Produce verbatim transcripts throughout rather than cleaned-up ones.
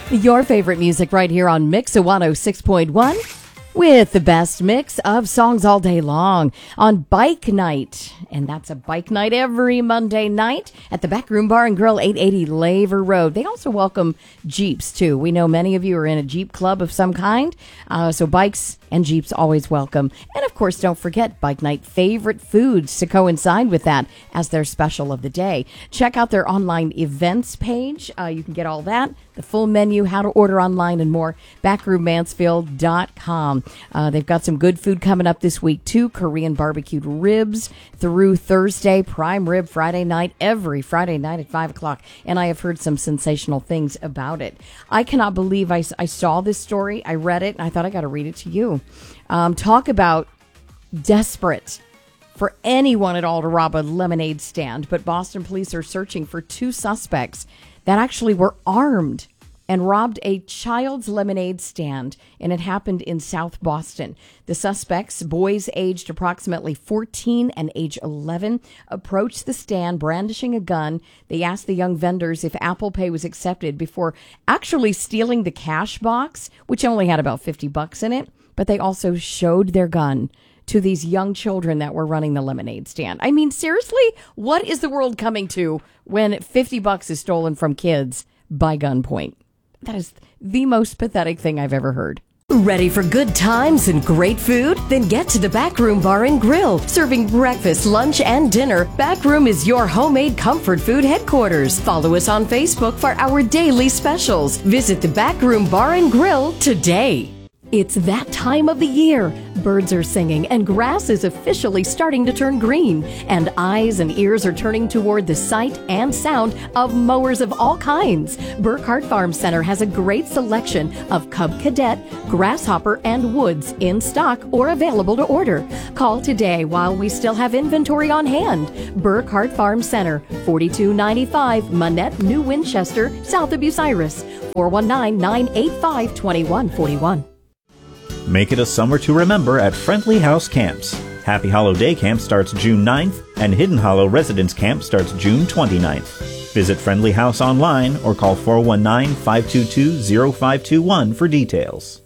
Your favorite music right here on Mix one oh six point one with the best mix of songs all day long on Bike Night. And that's a bike night every Monday night at the Backroom Bar and Grill, eight eighty Laver Road. They also welcome Jeeps, too. We know many of you are in a Jeep club of some kind, uh, so bikes and Jeeps always welcome. And, of course, don't forget Bike Night favorite foods to coincide with that as their special of the day. Check out their online events page. Uh, you can get all that, the full menu, how to order online, and more, backroom mansfield dot com. Uh, they've got some good food coming up this week, too. Korean barbecued ribs through Thursday, prime rib Friday night, every Friday night at five o'clock. And I have heard some sensational things about it. I cannot believe I, I saw this story. I read it, and I thought I got to read it to you. Um, talk about desperate for anyone at all to rob a lemonade stand. But Boston police are searching for two suspects that actually were armed and robbed a child's lemonade stand, and it happened in South Boston. The suspects, boys aged approximately fourteen and age eleven, approached the stand brandishing a gun. They asked the young vendors if Apple Pay was accepted before actually stealing the cash box, which only had about fifty bucks in it, but they also showed their gun to these young children that were running the lemonade stand. I mean, seriously, what is the world coming to when fifty bucks is stolen from kids by gunpoint? That is the most pathetic thing I've ever heard. Ready for good times and great food? Then get to the Backroom Bar and Grill. Serving breakfast, lunch, and dinner, Backroom is your homemade comfort food headquarters. Follow us on Facebook for our daily specials. Visit the Backroom Bar and Grill today. It's that time of the year. Birds are singing and grass is officially starting to turn green. And eyes and ears are turning toward the sight and sound of mowers of all kinds. Burkhardt Farm Center has a great selection of Cub Cadet, Grasshopper, and Woods in stock or available to order. Call today while we still have inventory on hand. Burkhardt Farm Center, forty-two ninety-five Manette, New Winchester, south of Bucyrus. four one nine, nine eight five, two one four one. Make it a summer to remember at Friendly House Camps. Happy Hollow Day Camp starts June ninth, and Hidden Hollow Residence Camp starts June twenty-ninth. Visit Friendly House online or call four one nine, five two two, zero five two one for details.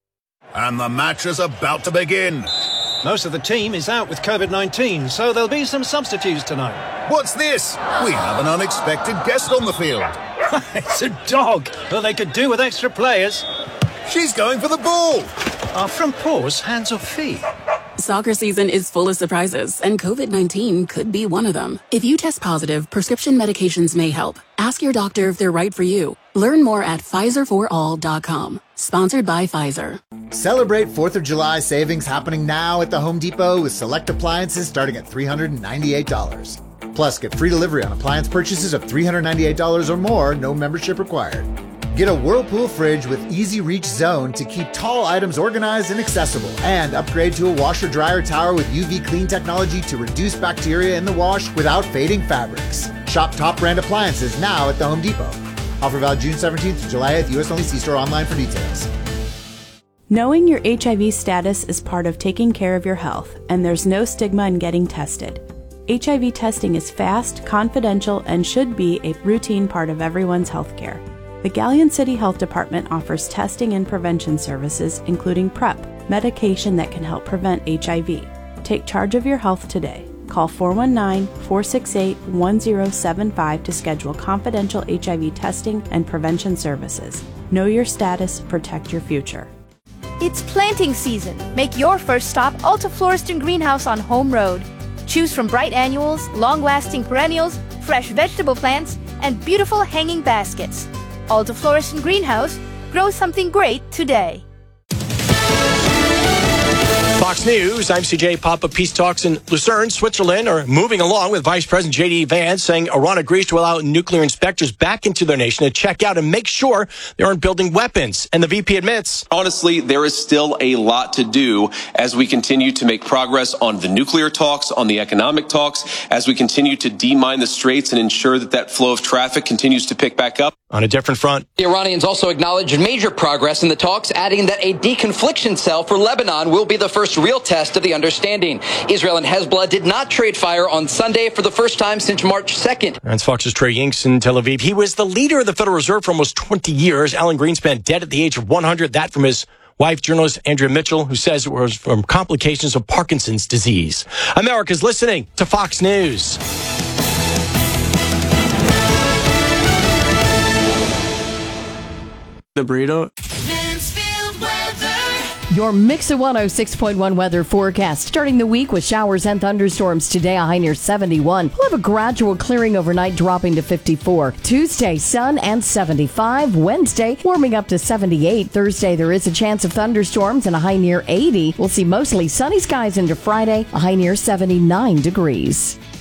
And the match is about to begin. Most of the team is out with COVID nineteen, so there'll be some substitutes tonight. What's this? We have an unexpected guest on the field. It's a dog. Well, they could do with extra players. She's going for the ball. Are front paws hands or feet? Soccer season is full of surprises, and COVID nineteen could be one of them. If you test positive, prescription medications may help. Ask your doctor if they're right for you. Learn more at Pfizer for all dot com. Sponsored by Pfizer. Celebrate fourth of July savings happening now at the Home Depot with select appliances starting at three hundred ninety-eight dollars. Plus, get free delivery on appliance purchases of three hundred ninety-eight dollars or more, no membership required. Get a Whirlpool fridge with Easy Reach Zone to keep tall items organized and accessible. And upgrade to a washer-dryer tower with U V clean technology to reduce bacteria in the wash without fading fabrics. Shop top brand appliances now at the Home Depot. Offer valid June seventeenth to July eighth, U S only. See store online for details. Knowing your H I V status is part of taking care of your health, and there's no stigma in getting tested. H I V testing is fast, confidential, and should be a routine part of everyone's health care. The Galleon City Health Department offers testing and prevention services, including PrEP, medication that can help prevent H I V. Take charge of your health today. Call four one nine, four six eight, one zero seven five to schedule confidential H I V testing and prevention services. Know your status, protect your future. It's planting season. Make your first stop Alta Floriston Greenhouse on Home Road. Choose from bright annuals, long-lasting perennials, fresh vegetable plants, and beautiful hanging baskets. Alta Floriston Greenhouse, grow something great today. Fox News, I'm C J. Papa. Peace talks in Lucerne, Switzerland are moving along with Vice President J D. Vance saying Iran agrees to allow nuclear inspectors back into their nation to check out and make sure they aren't building weapons. And the V P admits, honestly, there is still a lot to do as we continue to make progress on the nuclear talks, on the economic talks, as we continue to demine the straits and ensure that that flow of traffic continues to pick back up. On a different front, the Iranians also acknowledged major progress in the talks, adding that a deconfliction cell for Lebanon will be the first first real test of the understanding. Israel and Hezbollah did not trade fire on Sunday for the first time since March second. That's Fox's Trey Yingst in Tel Aviv. He was the leader of the Federal Reserve for almost twenty years. Alan Greenspan dead at the age of one hundred. That from his wife, journalist Andrea Mitchell, who says it was from complications of Parkinson's disease. America's listening to Fox News. The burrito. Your Mix of one oh six point one weather forecast. Starting the week with showers and thunderstorms today, a high near seventy-one. We'll have a gradual clearing overnight, dropping to fifty-four. Tuesday, sun and seventy-five. Wednesday, warming up to seventy-eight. Thursday, there is a chance of thunderstorms and a high near eighty. We'll see mostly sunny skies into Friday, a high near seventy-nine degrees.